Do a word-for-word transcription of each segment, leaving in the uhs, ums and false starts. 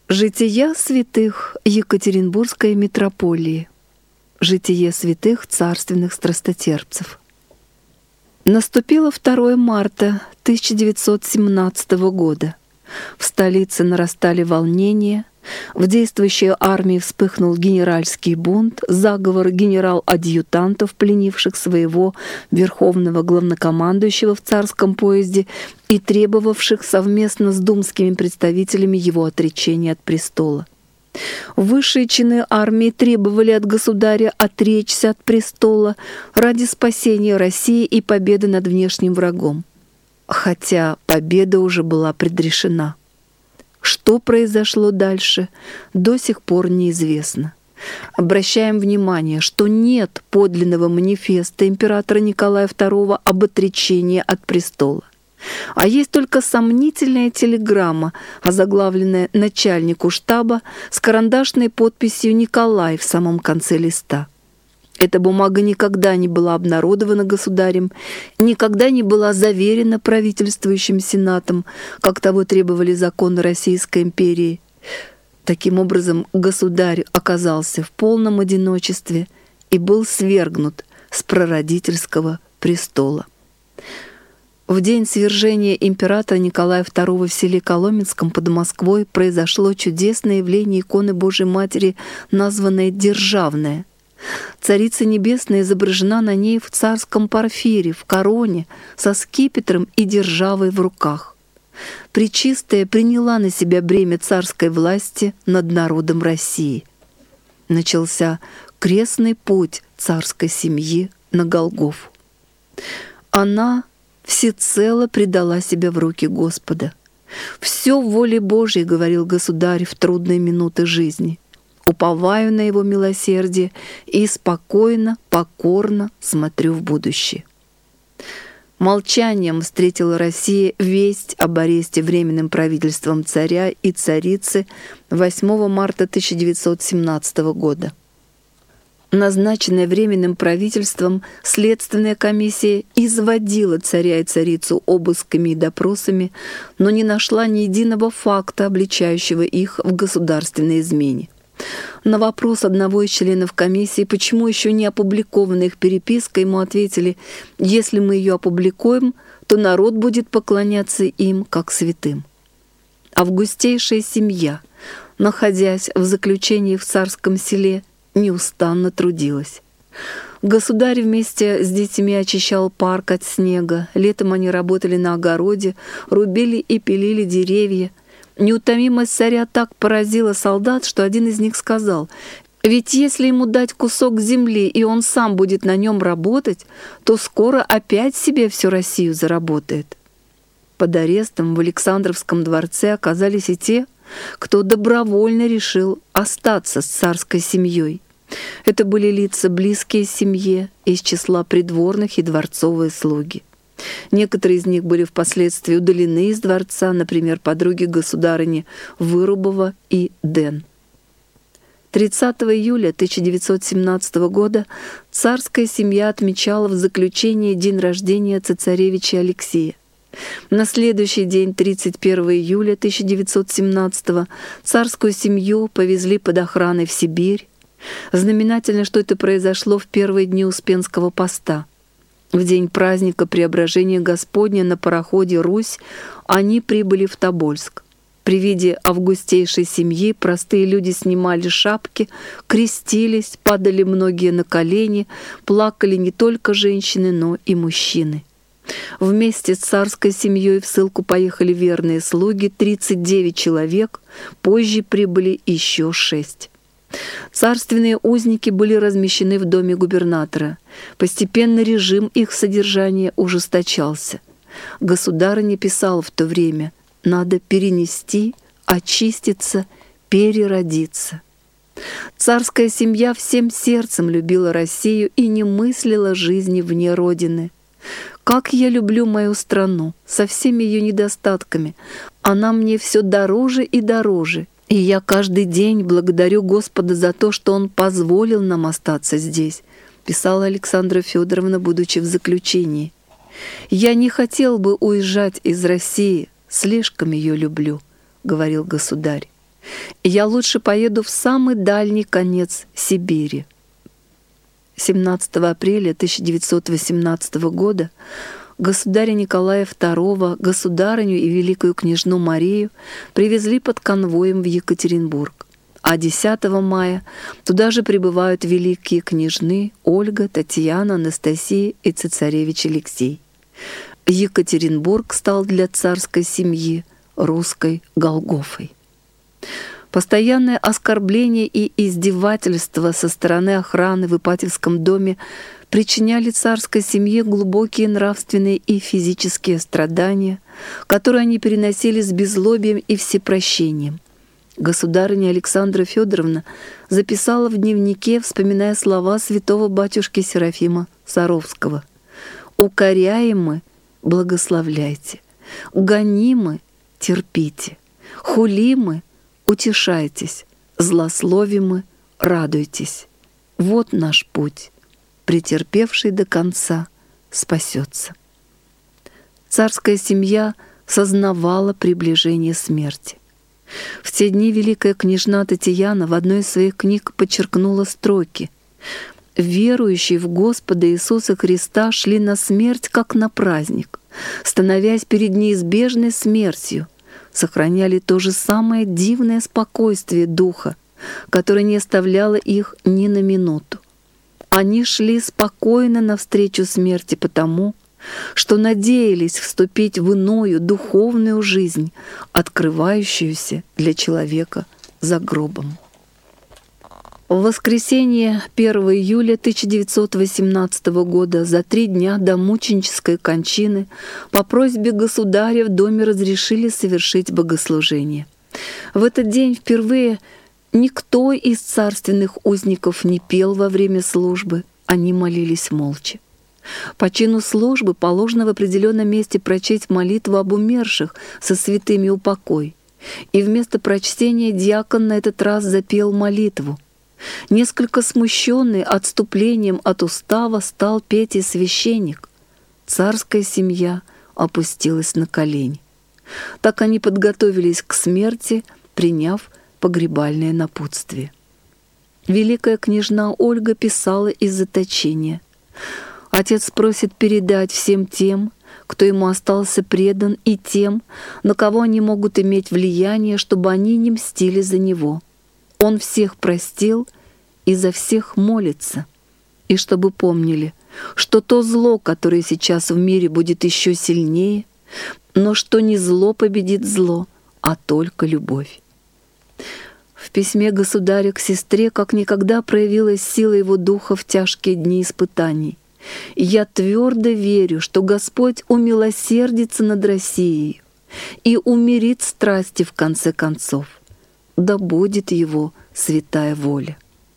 Жития святых Екатеринбургской митрополии. Житие святых царственных страстотерпцев. Наступило второе марта тысяча девятьсот семнадцатого года. В столице нарастали волнения, в действующей армии вспыхнул генеральский бунт, заговор генерал-адъютантов, пленивших своего верховного главнокомандующего в царском поезде и требовавших совместно с думскими представителями его отречения от престола. Высшие чины армии требовали от государя отречься от престола ради спасения России и победы над внешним врагом. Хотя победа уже была предрешена. Что произошло дальше, до сих пор неизвестно. Обращаем внимание, что нет подлинного манифеста императора Николая второго об отречении от престола. А есть только сомнительная телеграмма, озаглавленная начальнику штаба с карандашной подписью «Николай» в самом конце листа. Эта бумага никогда не была обнародована государем, никогда не была заверена правительствующим сенатом, как того требовали законы Российской империи. Таким образом, государь оказался в полном одиночестве и был свергнут с прародительского престола. В день свержения императора Николая второго в селе Коломенском под Москвой произошло чудесное явление иконы Божией Матери, названное «Державная». Царица Небесная изображена на ней в царском парфире, в короне, со скипетром и державой в руках. Пречистая приняла на себя бремя царской власти над народом России. Начался крестный путь царской семьи на Голгофу. Она всецело предала себя в руки Господа. «Все в воле Божьей», — говорил государь в трудные минуты жизни. «Уповаю на его милосердие и спокойно, покорно смотрю в будущее». Молчанием встретила Россия весть об аресте временным правительством царя и царицы восьмого марта тысяча девятьсот семнадцатого года. Назначенная временным правительством, следственная комиссия изводила царя и царицу обысками и допросами, но не нашла ни единого факта, обличающего их в государственной измене. На вопрос одного из членов комиссии, почему еще не опубликована их переписка, ему ответили: «Если мы ее опубликуем, то народ будет поклоняться им как святым». Августейшая семья, находясь в заключении в царском селе, неустанно трудилась. Государь вместе с детьми очищал парк от снега, летом они работали на огороде, рубили и пилили деревья. Неутомимость царя так поразила солдат, что один из них сказал: «Ведь если ему дать кусок земли, и он сам будет на нем работать, то скоро опять себе всю Россию заработает». Под арестом в Александровском дворце оказались и те, кто добровольно решил остаться с царской семьей. Это были лица, близкие семье, из числа придворных и дворцовые слуги. Некоторые из них были впоследствии удалены из дворца, например, подруги государыни Вырубова и Ден. тридцатого июля тысяча девятьсот семнадцатого года царская семья отмечала в заключении день рождения цесаревича Алексея. На следующий день, тридцать первого июля тысяча девятьсот семнадцатого, царскую семью повезли под охраной в Сибирь. Знаменательно, что это произошло в первые дни Успенского поста. В день праздника Преображения Господня на пароходе «Русь» они прибыли в Тобольск. При виде августейшей семьи простые люди снимали шапки, крестились, падали многие на колени, плакали не только женщины, но и мужчины. Вместе с царской семьей в ссылку поехали верные слуги, тридцать девять человек, позже прибыли еще шесть. Царственные узники были размещены в доме губернатора. Постепенно режим их содержания ужесточался. Государыня писала в то время: «Надо перенести, очиститься, переродиться». Царская семья всем сердцем любила Россию и не мыслила жизни вне родины. «Как я люблю мою страну, со всеми ее недостатками. Она мне все дороже и дороже. И я каждый день благодарю Господа за то, что Он позволил нам остаться здесь», писала Александра Федоровна, будучи в заключении. «Я не хотел бы уезжать из России, слишком ее люблю», — говорил государь. Я лучше поеду в самый дальний конец Сибири». семнадцатого апреля тысяча девятьсот восемнадцатого года государя Николая второго, государыню и великую княжну Марию привезли под конвоем в Екатеринбург, а десятого мая туда же прибывают великие княжны Ольга, Татьяна, Анастасия и цесаревич Алексей. Екатеринбург стал для царской семьи русской Голгофой. Постоянное оскорбление и издевательство со стороны охраны в Ипатьевском доме причиняли царской семье глубокие нравственные и физические страдания, которые они переносили с беззлобием и всепрощением. Государыня Александра Федоровна записала в дневнике, вспоминая слова святого батюшки Серафима Саровского: «Укоряемы — благословляйте, гонимы — терпите, хулимы — утешайтесь, злословимы — радуйтесь. Вот наш путь. Претерпевший до конца спасется». Царская семья сознавала приближение смерти. В те дни великая княжна Татьяна в одной из своих книг подчеркнула строки: «Верующие в Господа Иисуса Христа шли на смерть, как на праздник, становясь перед неизбежной смертью, сохраняли то же самое дивное спокойствие духа, которое не оставляло их ни на минуту. Они шли спокойно навстречу смерти потому, что надеялись вступить в иную духовную жизнь, открывающуюся для человека за гробом». В воскресенье первого июля тысяча девятьсот восемнадцатого года, за три дня до мученической кончины, по просьбе государя в доме разрешили совершить богослужение. В этот день впервые никто из царственных узников не пел во время службы, они молились молча. По чину службы положено в определенном месте прочесть молитву об умерших со святыми упокой, и вместо прочтения диакон на этот раз запел молитву. Несколько смущенный отступлением от устава стал петь и священник. Царская семья опустилась на колени. Так они подготовились к смерти, приняв погребальное напутствие. Великая княжна Ольга писала из заточения: «Отец просит передать всем тем, кто ему остался предан, и тем, на кого они могут иметь влияние, чтобы они не мстили за него. Он всех простил и за всех молится. И чтобы помнили, что то зло, которое сейчас в мире, будет еще сильнее, но что не зло победит зло, а только любовь». В письме государя к сестре как никогда проявилась сила его духа в тяжкие дни испытаний. «Я твердо верю, что Господь умилосердится над Россией и умерит страсти в конце концов. Да будет его святая воля».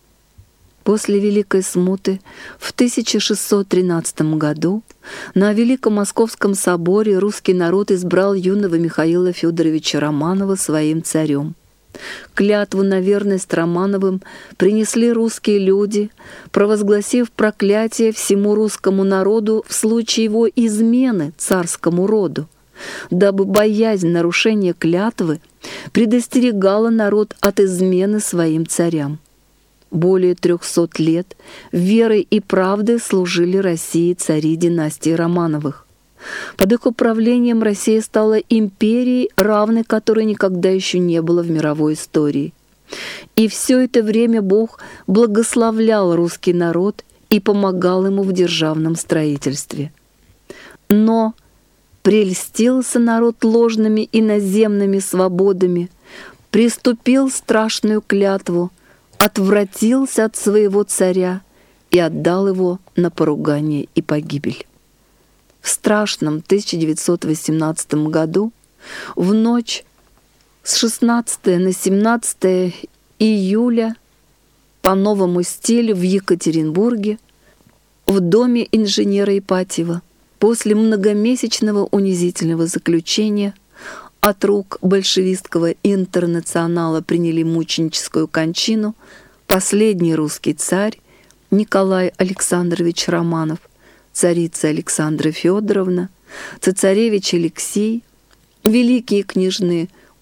После Великой Смуты в тысяча шестьсот тринадцатом году на Великом Московском соборе русский народ избрал юного Михаила Федоровича Романова своим царем. Клятву на верность Романовым принесли русские люди, провозгласив проклятие всему русскому народу в случае его измены царскому роду, дабы боязнь нарушения клятвы предостерегала народ от измены своим царям. Более трехсот лет верой и правдой служили России цари династии Романовых. Под их управлением Россия стала империей, равной которой никогда еще не было в мировой истории. И все это время Бог благословлял русский народ и помогал ему в державном строительстве. Но прельстился народ ложными иноземными свободами, приступил страшную клятву, отвратился от своего царя и отдал его на поругание и погибель. В страшном тысяча девятьсот восемнадцатом году, в ночь с шестнадцатого на семнадцатое июля, по новому стилю в Екатеринбурге, в доме инженера Ипатьева, после многомесячного унизительного заключения, от рук большевистского интернационала приняли мученическую кончину последний русский царь Николай Александрович Романов, царица Александра Федоровна, цесаревич Алексей, великие княжны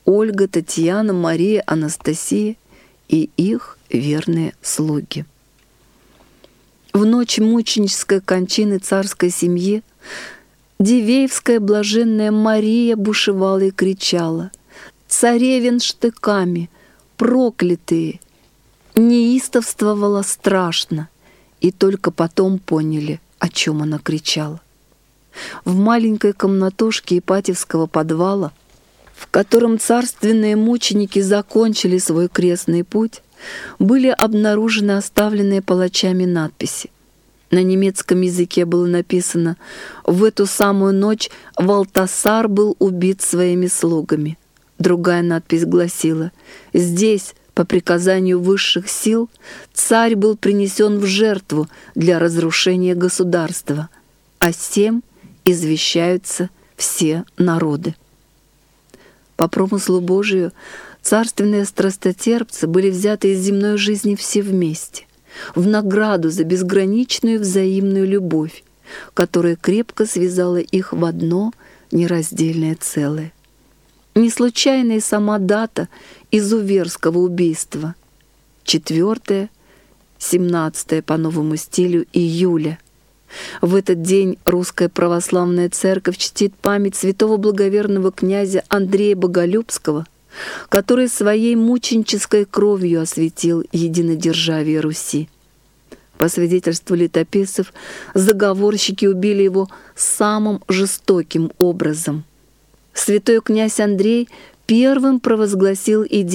Ольга, Татьяна, Мария, Анастасия и их верные слуги. В ночь мученической кончины царской семьи Дивеевская блаженная Мария бушевала и кричала: «Царевин штыками, проклятые!» Неистовствовала страшно, и только потом поняли, о чем она кричала. В маленькой комнатушке Ипатьевского подвала, в котором царственные мученики закончили свой крестный путь, были обнаружены оставленные палачами надписи. На немецком языке было написано: «В эту самую ночь Валтасар был убит своими слугами». Другая надпись гласила: «Здесь, по приказанию высших сил, царь был принесен в жертву для разрушения государства, а сем извещаются все народы». По промыслу Божию царственные страстотерпцы были взяты из земной жизни все вместе, в награду за безграничную взаимную любовь, которая крепко связала их в одно нераздельное целое. Не случайна и сама дата изуверского убийства — четвёртое — семнадцатое по новому стилю июля. В этот день Русская Православная Церковь чтит память святого благоверного князя Андрея Боголюбского, который своей мученической кровью осветил единодержавие Руси. По свидетельству летописцев, заговорщики убили его самым жестоким образом. Святой князь Андрей первым провозгласил идею